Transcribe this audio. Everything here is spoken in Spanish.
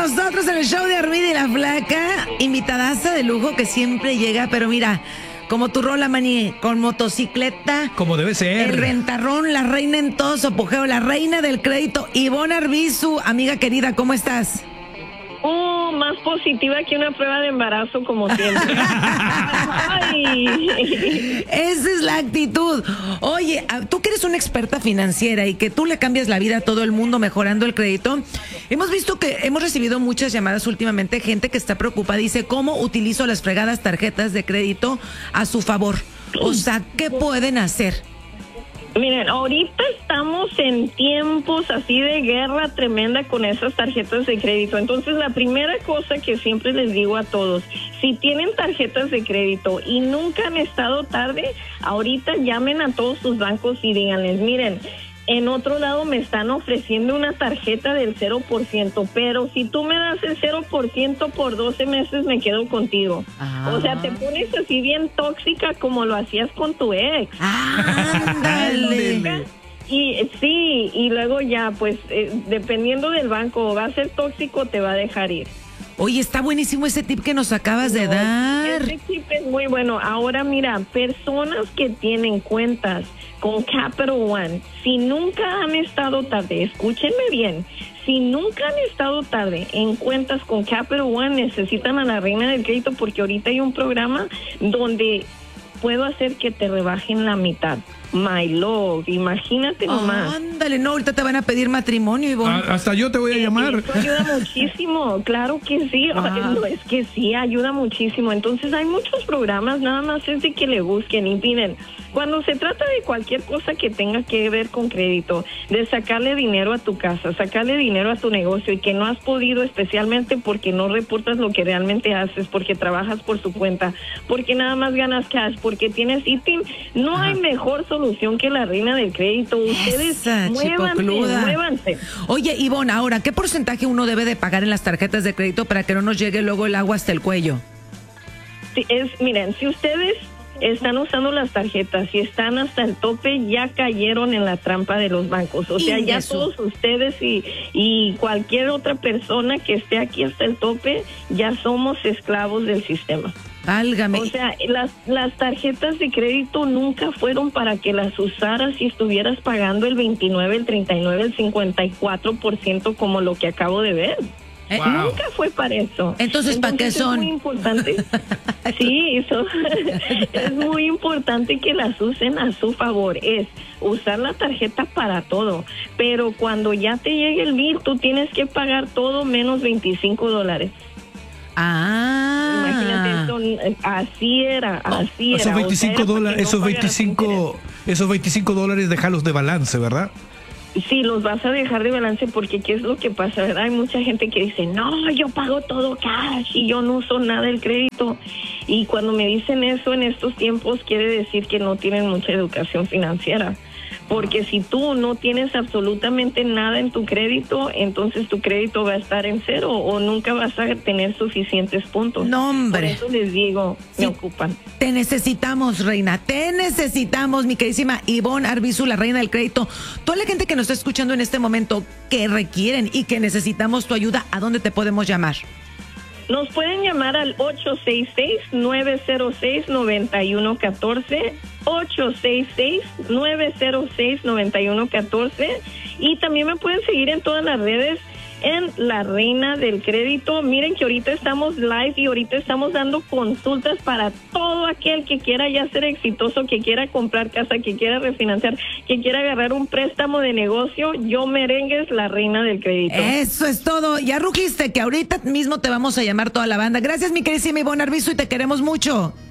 nosotros en el show de Armida y la Flaca, invitadaza de lujo que siempre llega, pero mira, como tu rola, Maní, con motocicleta. Como debe ser. El ventarrón, la reina en todo su apogeo, la reina del crédito, Ivonne Arbizu. Amiga querida, ¿cómo estás? Más positiva que una prueba de embarazo, como siempre. Ay. Esa es la actitud. Oye, tú que eres una experta financiera y que tú le cambias la vida a todo el mundo mejorando el crédito, hemos visto que hemos recibido muchas llamadas últimamente, gente que está preocupada, dice, ¿cómo utilizo las fregadas tarjetas de crédito a su favor? O sea, ¿qué pueden hacer? Miren, ahorita estamos en tiempos así de guerra tremenda con esas tarjetas de crédito. Entonces, la primera cosa que siempre les digo a todos, si tienen tarjetas de crédito y nunca han estado tarde, ahorita llamen a todos sus bancos y díganles, miren, en otro lado me están ofreciendo una tarjeta del 0%, pero si tú me das el 0% por 12 meses, me quedo contigo. O sea, te pones así bien tóxica como lo hacías con tu ex. ¡Ándale! Y sí, y luego ya, pues, dependiendo del banco, va a ser tóxico, te va a dejar ir. Oye, está buenísimo ese tip que nos acabas de dar. Ese tip es muy bueno. Ahora, mira, personas que tienen cuentas con Capital One, si nunca han estado tarde, escúchenme bien, si nunca han estado tarde en cuentas con Capital One, necesitan a la reina del crédito porque ahorita hay un programa donde puedo hacer que te rebajen la mitad. My love, imagínate nomás. Ándale, no, ahorita te van a pedir matrimonio, Ivonne. Hasta yo te voy a llamar. Eso ayuda muchísimo, claro que sí. No, es que sí, ayuda muchísimo. Entonces hay muchos programas, nada más es de que le busquen. Y miren, cuando se trata de cualquier cosa que tenga que ver con crédito, de sacarle dinero a tu casa, sacarle dinero a tu negocio y que no has podido, especialmente porque no reportas lo que realmente haces, porque trabajas por su cuenta, porque nada más ganas cash, porque tienes ITIN, no hay mejor solución que la reina del crédito. Ustedes muévanse. Oye, Ivonne, ahora, ¿qué porcentaje uno debe de pagar en las tarjetas de crédito para que no nos llegue luego el agua hasta el cuello? Sí, miren, si ustedes están usando las tarjetas y están hasta el tope, ya cayeron en la trampa de los bancos. O sea, ya todos ustedes y cualquier otra persona que esté aquí hasta el tope, ya somos esclavos del sistema. Válgame. O sea, las tarjetas de crédito nunca fueron para que las usaras y estuvieras pagando el 29, el 39, el 54% como lo que acabo de ver. Wow. Nunca fue para eso. Entonces, ¿para qué son? Es muy importante. Sí, eso es muy importante que las usen a su favor. Es usar la tarjeta para todo. Pero cuando ya te llegue el bill, tú tienes que pagar todo menos $25. Imagínate, así era. Esos $25, esos $25 déjalos de balance, ¿verdad? Sí, los vas a dejar de balance porque ¿qué es lo que pasa, verdad? Hay mucha gente que dice, no, yo pago todo cash y yo no uso nada del crédito. Y cuando me dicen eso en estos tiempos, quiere decir que no tienen mucha educación financiera. Porque si tú no tienes absolutamente nada en tu crédito, entonces tu crédito va a estar en cero o nunca vas a tener suficientes puntos. No, hombre. Por eso les digo, me ocupan. Te necesitamos, reina, te necesitamos, mi queridísima Ivonne Arbizu, la reina del crédito. Toda la gente que nos está escuchando en este momento, que requieren y que necesitamos tu ayuda, ¿a dónde te podemos llamar? Nos pueden llamar al 866-906-9114, 866-906-9114, y también me pueden seguir en todas las redes en La Reina del Crédito. Miren que ahorita estamos live y ahorita estamos dando consultas para todo aquel que quiera ya ser exitoso, que quiera comprar casa, que quiera refinanciar, que quiera agarrar un préstamo de negocio. Yo Merengues, La Reina del Crédito. Eso es todo. Ya rugiste que ahorita mismo te vamos a llamar toda la banda. Gracias, mi queridísima Ivonne Arbizu, y te queremos mucho.